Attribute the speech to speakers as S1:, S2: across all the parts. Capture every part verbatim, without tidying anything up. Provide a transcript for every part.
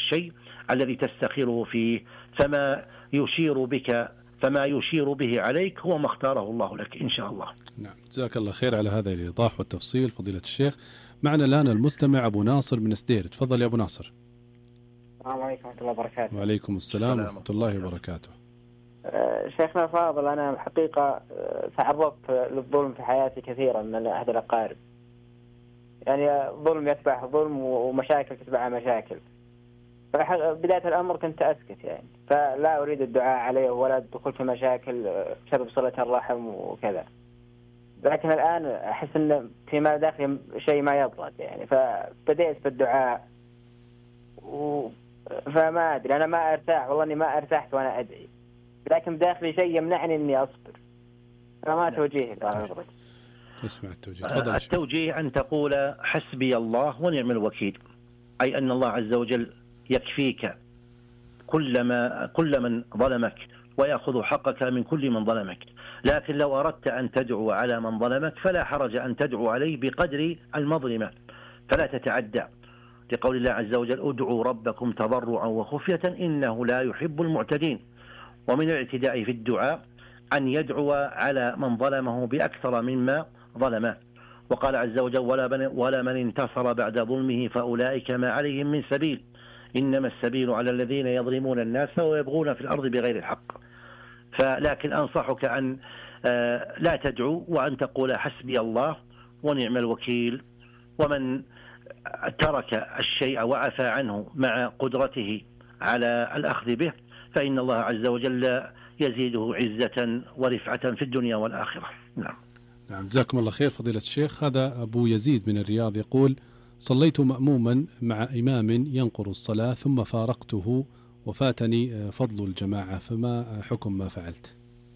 S1: الشيء الذي تستخيره فيه، فما يشير بك فما يشير به عليك هو ما اختاره الله لك إن شاء الله.
S2: نعم، جزاك الله خير على هذا الإيضاح والتفصيل فضيلة الشيخ. معنا الآن المستمع أبو ناصر من سدير. تفضل يا أبو ناصر.
S3: السلام عليكم ورحمة الله وبركاته.
S2: وعليكم السلام ورحمة الله وبركاته.
S3: شيخنا الفاضل، أنا حقيقة تعرضت للظلم في حياتي كثيرا من أحد الأقارب، يعني ظلم يتبع ظلم ومشاكل تتبعها مشاكل. بداية الأمر كنت أسكت يعني، فلا أريد الدعاء عليه ولا الدخول في مشاكل بسبب صلة الرحم وكذا، لكن الآن أحس أن فيما داخل شيء ما يضبط يعني، فبدأت بالدعاء و... فما أدري، أنا ما أرتاح، والله أني ما أرتاحت وأنا أدعي، لكن داخلي شيء يمنعني أني أصبر. فما توجيهك؟
S2: اسمع التوجيه. تفضل.
S1: التوجيه أن تقول حسبي الله ونعم الوكيل، أي أن الله عز وجل يكفيك كل ما كل من ظلمك ويأخذ حقك من كل من ظلمك. لكن لو أردت أن تدعو على من ظلمك فلا حرج أن تدعو عليه بقدر المظلمة، فلا تتعدى، لقول الله عز وجل ادعوا ربكم تضرعا وخفية إنه لا يحب المعتدين. ومن الاعتداء في الدعاء أن يدعو على من ظلمه بأكثر مما ظلمه. وقال عز وجل ولا من انتصر بعد ظلمه فأولئك ما عليهم من سبيل إنما السبيل على الذين يظلمون الناس ويبغون في الأرض بغير الحق. فلكن أنصحك أن لا تدعو وأن تقول حسبي الله ونعم الوكيل، ومن ترك الشيء وعفى عنه مع قدرته على الأخذ به فإن الله عز وجل يزيده عزة ورفعة في الدنيا والآخرة. نعم.
S2: نعم، جزاكم الله خير فضيلة الشيخ. هذا أبو يزيد من الرياض يقول صليت مأموما مع إمام ينقر الصلاة ثم فارقته وفاتني فضل الجماعة، فما حكم ما فعلت؟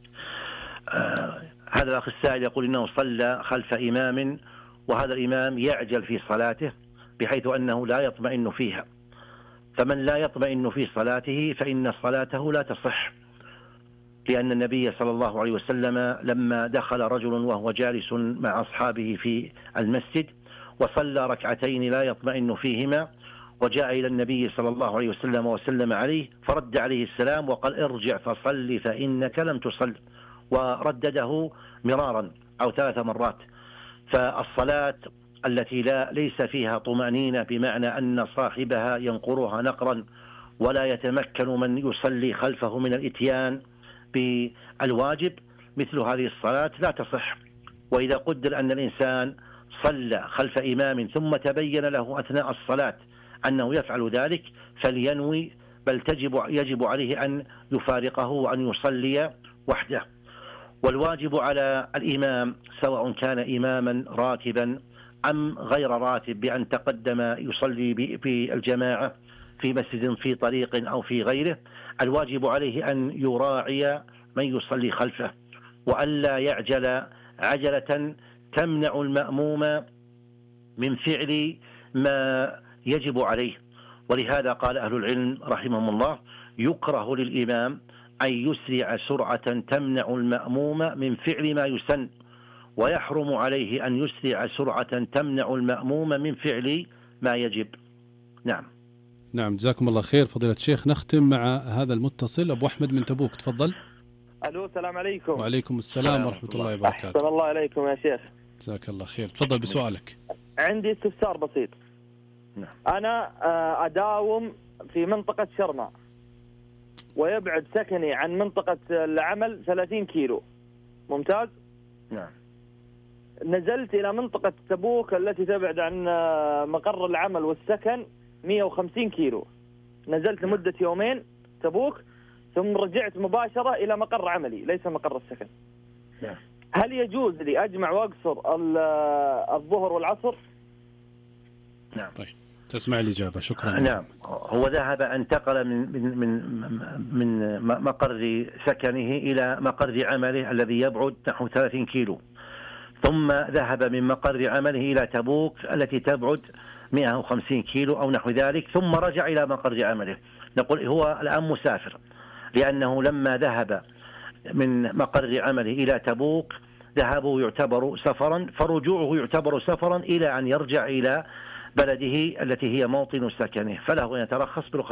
S1: آه هذا الأخ السائل يقول إنه صلى خلف إمام وهذا الإمام يعجل في صلاته بحيث أنه لا يطمئن فيها، فمن لا يطمئن في صلاته فإن صلاته لا تصح، لأن النبي صلى الله عليه وسلم لما دخل رجل وهو جالس مع أصحابه في المسجد وصلى ركعتين لا يطمئن فيهما وجاء إلى النبي صلى الله عليه وسلم وسلم عليه فرد عليه السلام وقال ارجع فصل فإنك لم تصل، وردده مرارا أو ثلاث مرات. فالصلاة التي لا ليس فيها طمأنينة بمعنى أن صاحبها ينقرها نقرا ولا يتمكن من يصلي خلفه من الإتيان بالواجب، مثل هذه الصلاة لا تصح. وإذا قدر أن الإنسان صلى خلف إمام ثم تبين له أثناء الصلاة أنه يفعل ذلك فلينوي، بل تجب يجب عليه أن يفارقه وأن يصلي وحده. والواجب على الإمام سواء كان إماما راتبا أم غير راتب بأن تقدم يصلي بالجماعة في مسجد في طريق أو في غيره، الواجب عليه أن يراعي من يصلي خلفه وألا يعجل عجلة تمنع المأموم من فعل ما يجب عليه. ولهذا قال أهل العلم رحمهم الله يكره للإمام أن يسرع سرعة تمنع المأموم من فعل ما يسن، ويحرم عليه أن يسرع سرعة تمنع المأموم من فعل ما يجب. نعم.
S2: نعم، جزاكم الله خير فضيلة الشيخ. نختم مع هذا المتصل أبو أحمد من تبوك. تفضل.
S4: ألو، السلام عليكم.
S2: وعليكم السلام ورحمة الله وبركاته.
S4: أحسن الله عليكم يا شيخ.
S2: جزاك الله خير. تفضل بسؤالك.
S4: عندي استفسار بسيط.
S1: نعم.
S4: أنا أداوم في منطقة شرمة ويبعد سكني عن منطقة العمل ثلاثين كيلو. ممتاز.
S1: نعم.
S4: نزلت إلى منطقة تبوك التي تبعد عن مقر العمل والسكن مئة وخمسين كيلو. نزلت لمدة يومين تبوك ثم رجعت مباشرة إلى مقر عملي ليس مقر السكن.
S1: نعم.
S4: هل يجوز لي أجمع وأقصر الظهر والعصر؟
S1: نعم.
S2: طيب، تسمع الإجابة. شكرا.
S1: نعم. هو ذهب انتقل من من من من مقر سكنه إلى مقر عمله الذي يبعد نحو ثلاثين كيلو، ثم ذهب من مقر عمله إلى تبوك التي تبعد مئة وخمسين كيلو أو نحو ذلك، ثم رجع إلى مقر عمله. نقول هو الآن مسافر، لأنه لما ذهب من مقر عمله إلى تبوك ذهابه يعتبر سفرا، فرجوعه يعتبر سفرا إلى أن يرجع إلى بلده التي هي موطن سكنه، فله أن يترخص برخص